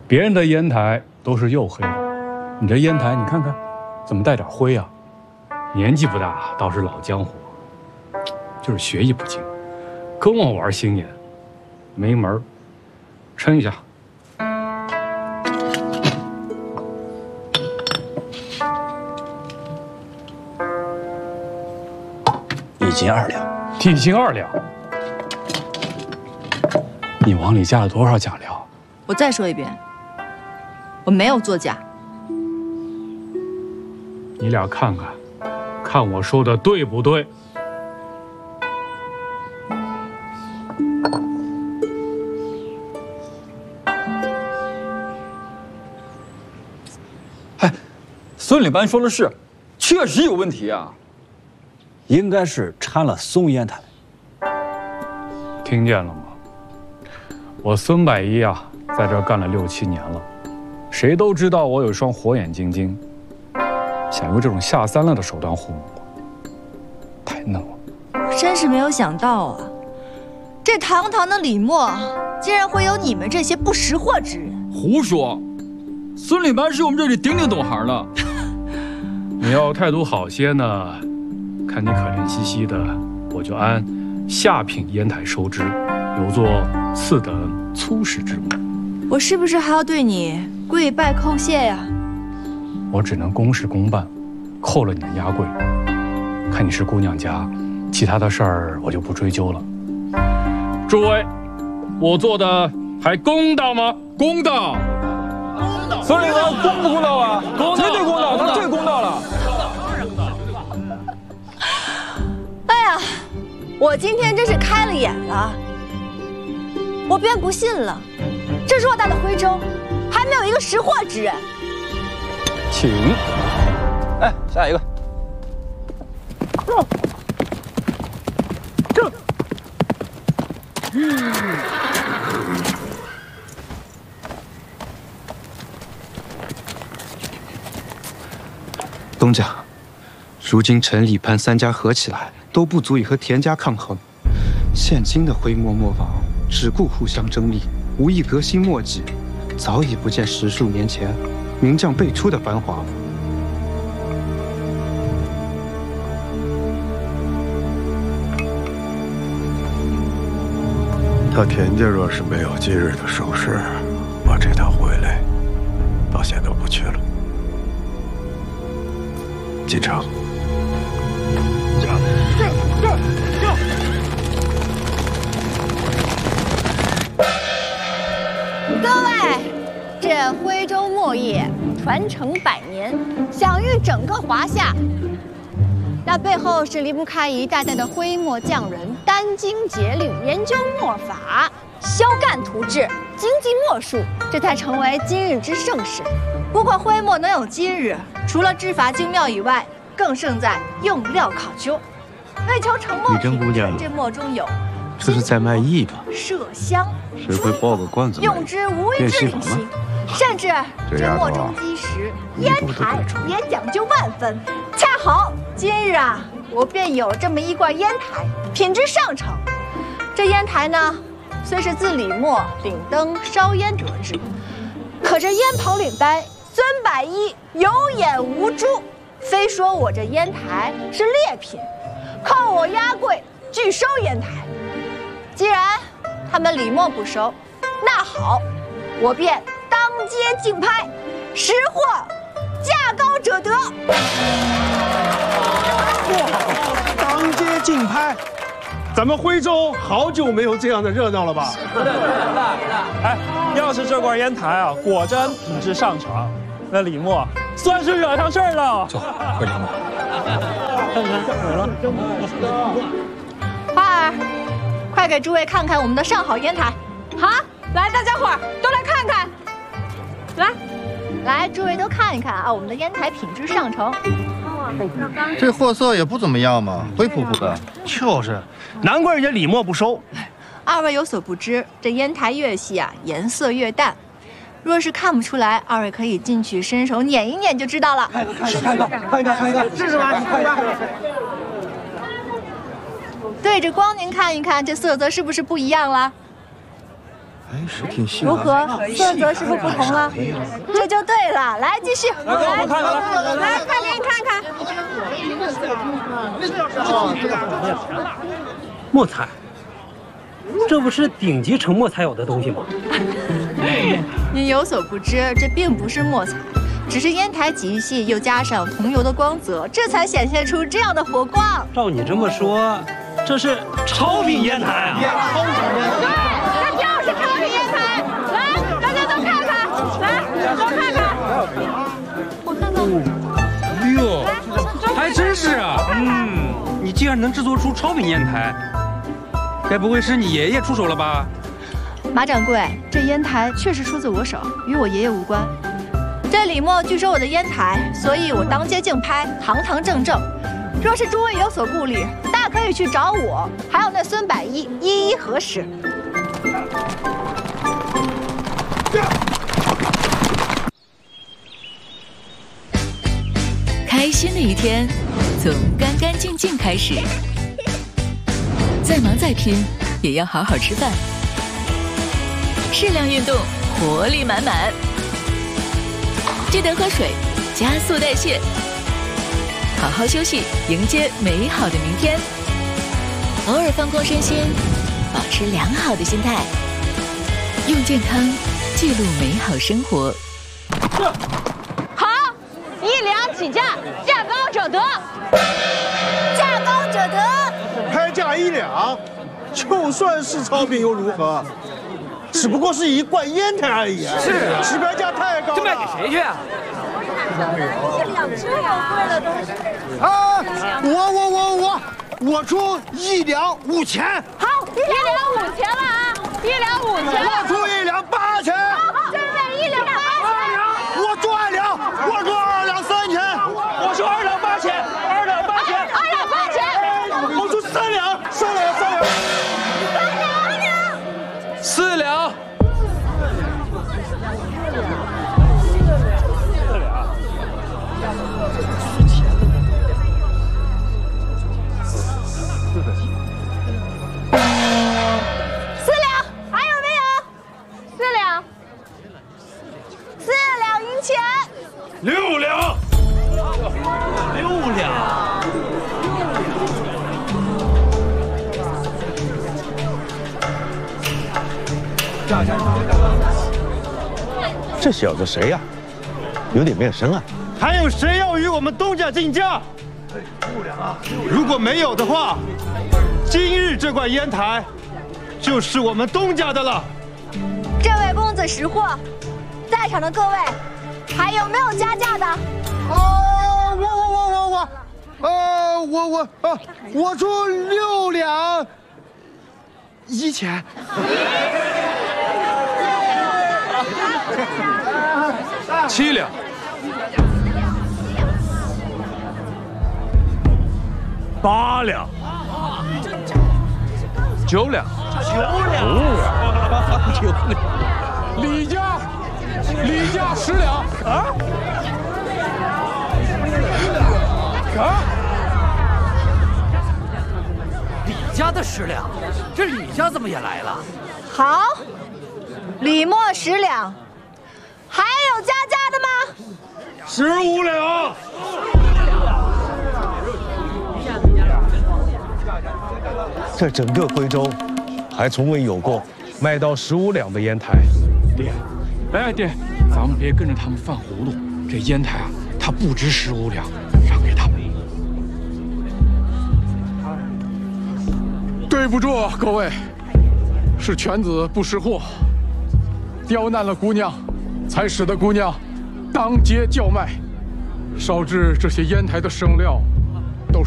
别人的烟台都是黝黑的，你这烟台你看看，怎么带点灰啊？年纪不大，倒是老江湖，就是学艺不精，跟我玩心眼，没门儿。称一下。 1斤2两。 1斤2两。你往里加了多少假料？ 我再说一遍，我没有作假。 你俩看看，看我说的对不对？ 哎，孙领班说的是，确实有问题啊。应该是掺了松烟台。 听见了吗？我孙百一啊，在这儿干了6、7年了，谁都知道我有双火眼金睛。想用这种下三滥的手段糊弄我，太嫩了。 我真是没有想到啊，这堂堂的李默，竟然会有你们这些不识货之人。 胡说，孙领班是我们这里顶顶懂行的。 你要态度好些呢，看你可怜兮兮的，我就按下品烟台收支，留作次等粗食之物。 我是不是还要对你跪拜叩谢呀？ 我只能公事公办，扣了你的压柜。看你是姑娘家，其他的事儿我就不追究了。诸位，我做的还公道吗？ 公道。孙领班公不公道啊？绝对公道，他最公道了。 哎呀，我今天真是开了眼了。我便不信了，这偌大的徽州，还没有一个识货之人。 请。 哎，下一个。这。 东家，如今陈李潘3家合起来都不足以和田家抗衡，现今的徽墨墨坊只顾互相争利，无意革新墨迹，早已不见10数年前名将辈出的繁华了。 他田家若是没有今日的收拾，我这趟回来到现在都不去了。进城。 各位，这徽州墨业传承100年，享誉整个华夏。那背后是离不开一代代的徽墨匠人殚精竭虑研究墨法，削干涂制，精进墨术，这才成为今日之盛世。不过徽墨能有今日，除了制法精妙以外，更胜在用料考究。为求成墨品质，这墨中有这是在卖艺吧？ 麝香， 谁会抱个罐子用之无一之灵犀，甚至这墨中基石烟台也讲究万分。恰好今日啊，我便有这么一罐烟台，品质上乘。这烟台呢，虽是自李默领灯烧烟得知，可这烟棚领班孙百一有眼无珠，非说我这烟台是劣品，扣我压柜拒收烟台。既然他们李默不收，那好，我便当街竞拍，识货价高者得。 哇，当街竞拍，咱们徽州好久没有这样的热闹了吧？ 哎，要是这罐烟台啊，果真品质上乘，那李默算是惹上事儿了。 走，回领花儿，快给诸位看看我们的上好烟台。好，来，大家伙儿都来看看。来，诸位都看一看啊，我们的烟台品质上乘。 这货色也不怎么样嘛，灰扑扑的。 就是，难怪人家李默不收。 二位有所不知，这烟台越细啊，颜色越淡。若是看不出来，二位可以进去伸手捻一捻就知道了。看一看， 试试吧，你看一看。 对着光您看一看，这色泽是不是不一样了？ 还是挺细。 如何？色泽是不是不同了？这就对了。来，继续。 来，给我们看看， 来，快点看看。 墨彩，这不是顶级成墨才有的东西吗？ 你有所不知，这并不是墨彩，只是烟台极细，又加上桐油的光泽，这才显现出这样的活光。 照你这么说，这是超品烟台啊！ 对，这就是超品烟台。来，大家都看看，来，都看看。我看看。 哟，还真是啊！你竟然能制作出超品烟台，该不会是你爷爷出手了吧？ 马掌柜，这烟台确实出自我手，与我爷爷无关。这李默拒收我的烟台，所以我当街竞拍，堂堂正正。若是诸位有所顾虑，大可以去找我，还有那孙百一一一核实。 开心的一天从干干净净开始，再忙再拼也要好好吃饭，适量运动，活力满满。记得喝水，加速代谢，好好休息，迎接美好的明天。偶尔放空身心，保持良好的心态，用健康记录美好生活。 好，一两起价，价高者得。价高者得。 开价1两，就算是超品又如何？只不过是一罐烟台而已。 是啊， 起标价太高了。 这卖给谁去啊？ 1两这么贵的东西。 啊！我出1两5钱。 好，1两5钱了啊！1两5钱。 我出1两8钱。 这位1两8钱。 我出2两，我出2两3钱。 我说2两8钱，2两8钱 ，2两8钱。 我出3两，3两，3两。 4两。 6两 ，6两。 这小子谁呀？有点面生啊！ 还有谁要与我们东家竞价？如果没有的话，今日这罐烟台就是我们东家的了。 这位公子识货，在场的各位，还有没有加价的？ 我出6两1钱。 7两。 8两。 9两。 李家10两啊！ 李家的10两，这李家怎么也来了？ 好，李默10两，还有加价的吗 ？15两。 在整个徽州，还从未有过卖到15两的烟台。 爹，哎爹，咱们别跟着他们犯糊涂。这烟台啊，它不值15两，让给他们。对不住各位，是犬子不识货，刁难了姑娘，才使得姑娘当街叫卖，导致这些烟台的生料